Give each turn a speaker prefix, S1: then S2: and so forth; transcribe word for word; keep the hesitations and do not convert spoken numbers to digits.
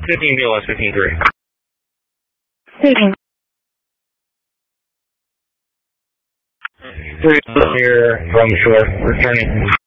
S1: fifteen B L S fifteen three.
S2: Taking.
S1: Three here from shore, returning.